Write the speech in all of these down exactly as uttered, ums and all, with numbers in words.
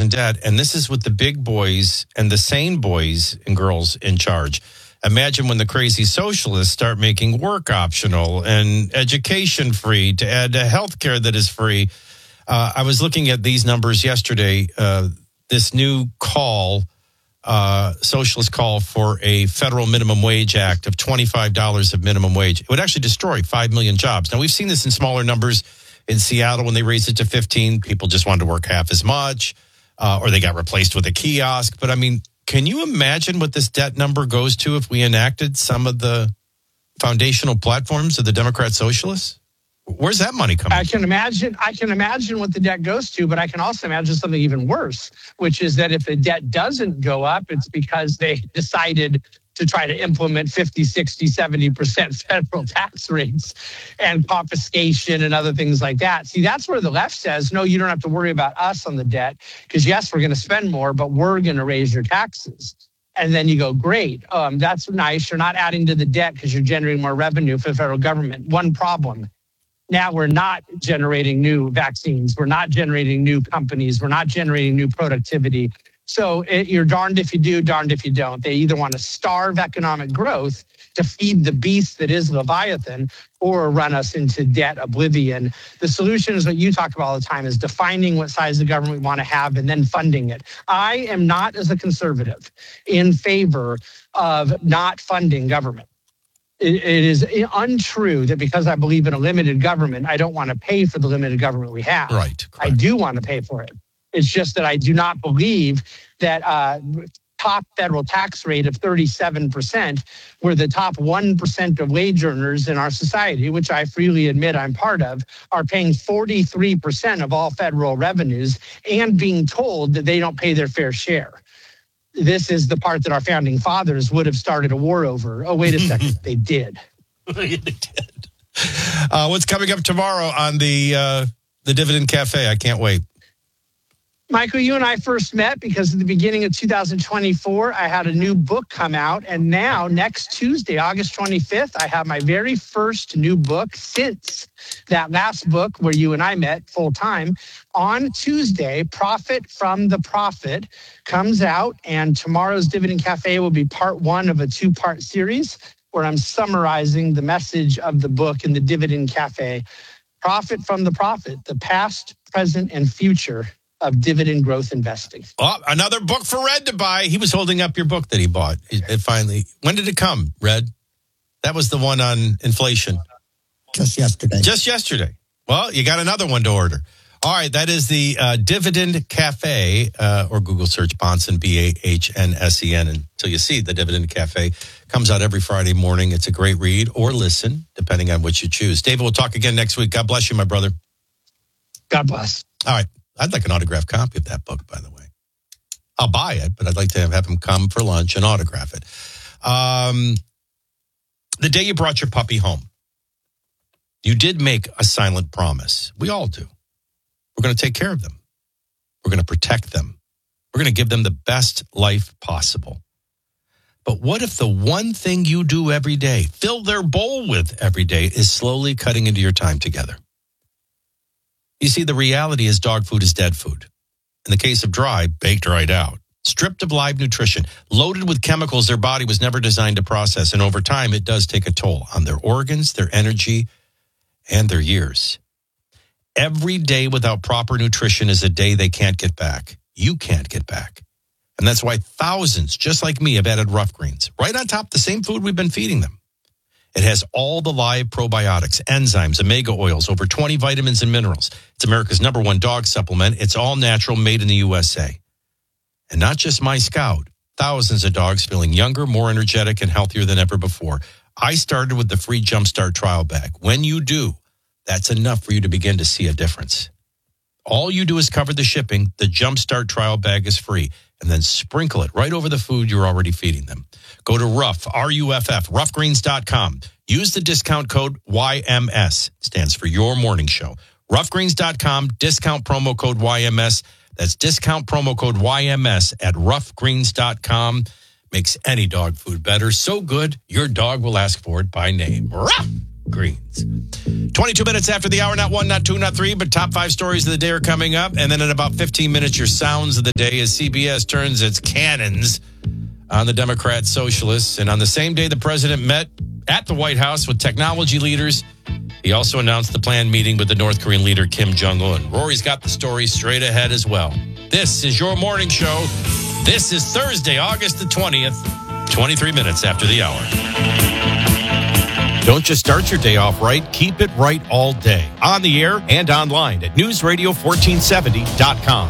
in debt, and this is with the big boys and the sane boys and girls in charge. Imagine when the crazy socialists start making work optional and education free to add to health care that is free. Uh, I was looking at these numbers yesterday. Uh, this new call, uh, socialist call for a federal minimum wage act of twenty-five dollars of minimum wage. It would actually destroy five million jobs. Now, we've seen this in smaller numbers. In Seattle, when they raised it to fifteen, people just wanted to work half as much, uh, or they got replaced with a kiosk. But, I mean, can you imagine what this debt number goes to if we enacted some of the foundational platforms of the Democrat Socialists? Where's that money coming? I can imagine. I can imagine what the debt goes to, but I can also imagine something even worse, which is that if the debt doesn't go up, it's because they decided to try to implement fifty, sixty, seventy percent federal tax rates and confiscation and other things like that. See, that's where the left says, no, you don't have to worry about us on the debt because, yes, we're going to spend more, but we're going to raise your taxes. And then you go, great, um, that's nice. You're not adding to the debt because you're generating more revenue for the federal government. One problem. Now we're not generating new vaccines. We're not generating new companies. We're not generating new productivity. So it, you're darned if you do, darned if you don't. They either want to starve economic growth to feed the beast that is Leviathan or run us into debt oblivion. The solution is what you talk about all the time, is defining what size of government we want to have and then funding it. I am not, as a conservative, in favor of not funding government. It, it is untrue that because I believe in a limited government, I don't want to pay for the limited government we have. Right. I do want to pay for it. It's just that I do not believe that uh, top federal tax rate of thirty-seven percent, where the top one percent of wage earners in our society, which I freely admit I'm part of, are paying forty-three percent of all federal revenues and being told that they don't pay their fair share. This is the part that our founding fathers would have started a war over. Oh, wait a second. They did. They did. Uh, what's coming up tomorrow on the uh, the Dividend Cafe? I can't wait. Michael, you and I first met because at the beginning of two thousand twenty-four, I had a new book come out. And now, next Tuesday, August twenty-fifth, I have my very first new book since that last book where you and I met full time. On Tuesday, Profit from the Profit comes out. And tomorrow's Dividend Cafe will be part one of a two-part series where I'm summarizing the message of the book in the Dividend Cafe. Profit from the Profit, the past, present, and future of dividend growth investing. Oh, another book for Red to buy. He was holding up your book that he bought. It, it finally, when did it come, Red? That was the one on inflation. Just yesterday. Just yesterday. Well, you got another one to order. All right, that is the uh, Dividend Cafe, uh, or Google search Bahnsen, B A H N S E N, until you see the Dividend Cafe. Comes out every Friday morning. It's a great read or listen, depending on what you choose. David, we'll talk again next week. God bless you, my brother. God bless. All right. I'd like an autographed copy of that book, by the way. I'll buy it, but I'd like to have, have him come for lunch and autograph it. Um, the day you brought your puppy home, you did make a silent promise. We all do. We're going to take care of them. We're going to protect them. We're going to give them the best life possible. But what if the one thing you do every day, fill their bowl with every day, is slowly cutting into your time together? You see, the reality is dog food is dead food. In the case of Dry, baked right out. Stripped of live nutrition, loaded with chemicals their body was never designed to process. And over time, it does take a toll on their organs, their energy, and their years. Every day without proper nutrition is a day they can't get back. You can't get back. And that's why thousands, just like me, have added Rough Greens, right on top of the same food we've been feeding them. It has all the live probiotics, enzymes, omega oils, over twenty vitamins and minerals. It's America's number one dog supplement. It's all natural, made in the U S A. And not just my Scout. Thousands of dogs feeling younger, more energetic, and healthier than ever before. I started with the free Jumpstart trial bag. When you do, that's enough for you to begin to see a difference. All you do is cover the shipping. The Jumpstart trial bag is free. And then sprinkle it right over the food you're already feeding them. Go to Rough, R U F F, rough greens dot com. Use the discount code Y M S. Stands for Your Morning Show. rough greens dot com, discount promo code Y M S. That's discount promo code Y M S at rough greens dot com. Makes any dog food better. So good, your dog will ask for it by name. Ruff! greens. twenty-two minutes after the hour, not one, not two, not three, but top five stories of the day are coming up. And then in about fifteen minutes, your sounds of the day as C B S turns its cannons on the Democrat socialists. And on the same day the president met at the White House with technology leaders, he also announced the planned meeting with the North Korean leader Kim Jong-un. Rory's got the story straight ahead as well. This is your morning show. This is Thursday, August the twentieth, twenty-three minutes after the hour. Don't just start your day off right, keep it right all day. On the air and online at news radio fourteen seventy dot com.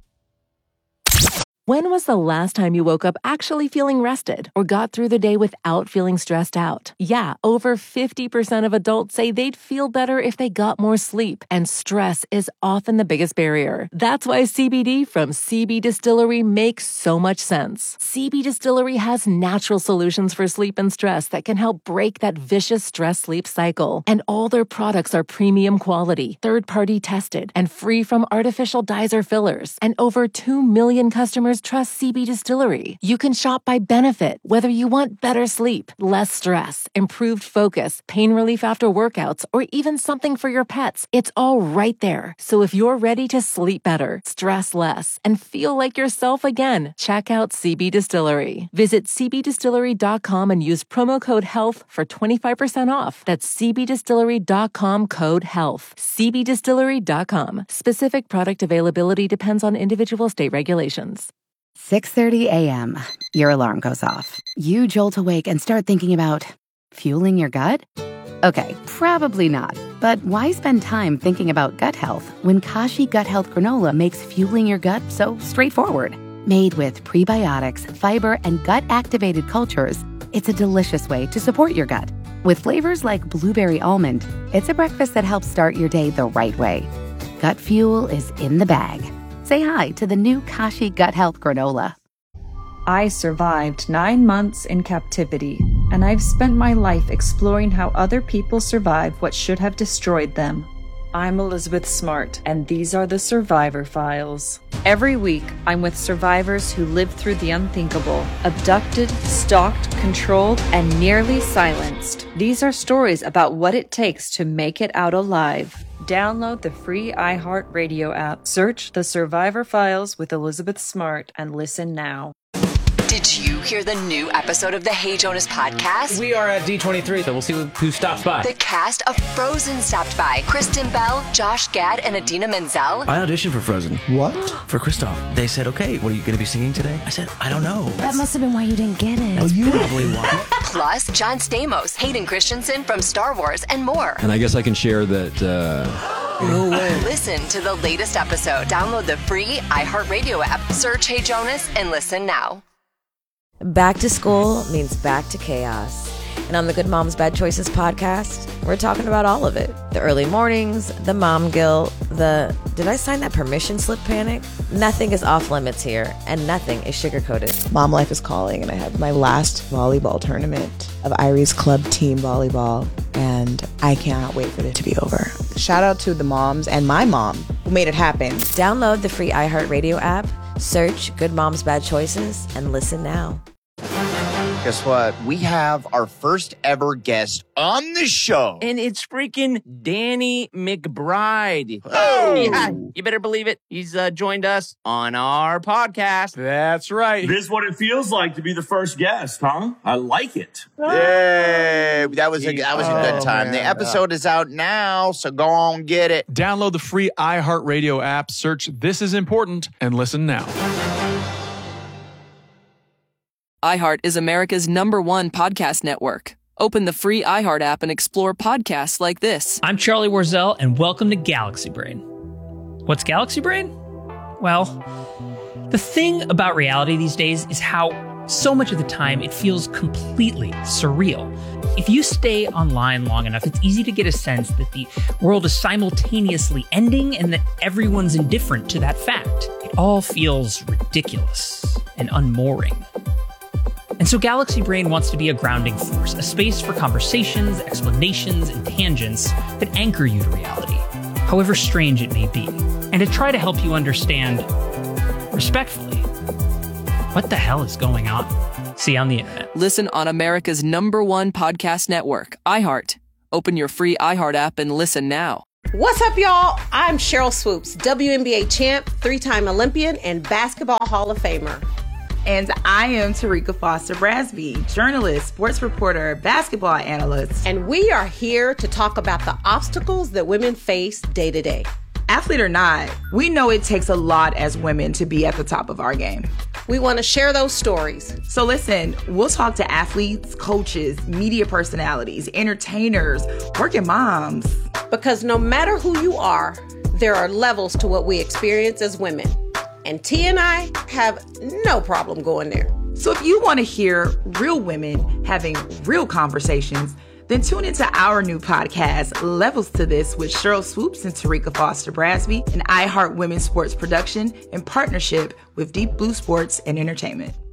When was the last time you woke up actually feeling rested or got through the day without feeling stressed out? Yeah, over fifty percent of adults say they'd feel better if they got more sleep, and stress is often the biggest barrier. That's why C B D from C B Distillery makes so much sense. C B Distillery has natural solutions for sleep and stress that can help break that vicious stress-sleep cycle. And all their products are premium quality, third-party tested, and free from artificial dyes or fillers. And over two million customers trust C B Distillery. You can shop by benefit, whether you want better sleep, less stress, improved focus, pain relief after workouts, or even something for your pets. It's all right there. So if you're ready to sleep better, stress less, and feel like yourself again, check out C B Distillery. Visit c b distillery dot com and use promo code HEALTH for twenty-five percent off. That's c b distillery dot com code HEALTH. c b distillery dot com. Specific product availability depends on individual state regulations. six thirty a.m. Your alarm goes off. You jolt awake and start thinking about fueling your gut? Okay, probably not. But why spend time thinking about gut health when Kashi Gut Health Granola makes fueling your gut so straightforward? Made with prebiotics, fiber, and gut-activated cultures, it's a delicious way to support your gut. With flavors like blueberry almond, it's a breakfast that helps start your day the right way. Gut fuel is in the bag. Say hi to the new Kashi Gut Health Granola. I survived nine months in captivity, and I've spent my life exploring how other people survive what should have destroyed them. I'm Elizabeth Smart, and these are the Survivor Files. Every week, I'm with survivors who lived through the unthinkable, abducted, stalked, controlled, and nearly silenced. These are stories about what it takes to make it out alive. Download the free iHeartRadio app, search The Survivor Files with Elizabeth Smart, and listen now. Did you hear the new episode of the Hey Jonas podcast? We are at D twenty-three, so we'll see who stops by. The cast of Frozen stopped by. Kristen Bell, Josh Gad, and Adina Menzel. I auditioned for Frozen. What? For Kristoff. They said, okay, what are you going to be singing today? I said, I don't know. That must have been why you didn't get it. That's you probably why. Plus, John Stamos, Hayden Christensen from Star Wars, and more. And I guess I can share that... Uh... No way. Listen to the latest episode. Download the free iHeartRadio app. Search Hey Jonas and listen now. Back to school means back to chaos. And on the Good Moms Bad Choices podcast, we're talking about all of it. The early mornings, the mom guilt, the did I sign that permission slip panic? Nothing is off limits here, and nothing is sugar-coated. Mom life is calling, and I have my last volleyball tournament of Irie's club team volleyball, and I cannot wait for it to be over. Shout out to the moms and my mom who made it happen. Download the free iHeartRadio app, search Good Moms Bad Choices, and listen now. Guess what? We have our first ever guest on the show. And it's freaking Danny McBride. Oh! Yeah, you better believe it. He's uh, joined us on our podcast. That's right. This is what it feels like to be the first guest, huh? I like it. Yay! That was a, that was a good time. Oh, the episode is out now, so go on get it. Download the free iHeartRadio app, search This Is Important, and listen now. iHeart is America's number one podcast network. Open the free iHeart app and explore podcasts like this. I'm Charlie Warzel, and welcome to Galaxy Brain. What's Galaxy Brain? Well, the thing about reality these days is how so much of the time it feels completely surreal. If you stay online long enough, it's easy to get a sense that the world is simultaneously ending and that everyone's indifferent to that fact. It all feels ridiculous and unmooring. And so Galaxy Brain wants to be a grounding force, a space for conversations, explanations, and tangents that anchor you to reality, however strange it may be, and to try to help you understand, respectfully, what the hell is going on. See you on the internet. Listen on America's number one podcast network, iHeart, Open your free iHeart app and listen now. What's up, y'all? I'm Cheryl Swoops, W N B A champ, three-time Olympian, and Basketball Hall of Famer. And I am Tarika Foster Brasby, journalist, sports reporter, basketball analyst. And we are here to talk about the obstacles that women face day to day. Athlete or not, we know it takes a lot as women to be at the top of our game. We want to share those stories. So listen, we'll talk to athletes, coaches, media personalities, entertainers, working moms. Because no matter who you are, there are levels to what we experience as women. And T and I have no problem going there. So if you want to hear real women having real conversations, then tune into our new podcast, Levels to This, with Cheryl Swoops and Tarika Foster Brasby, an iHeart Women's Sports production in partnership with Deep Blue Sports and Entertainment.